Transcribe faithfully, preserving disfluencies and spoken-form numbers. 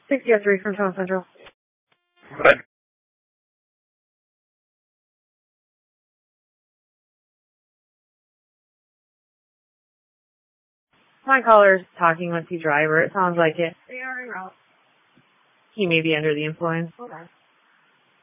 sixty oh three from Town Central. Good. My caller's talking with the driver. It sounds like it. They are en route. He may be under the influence. Okay.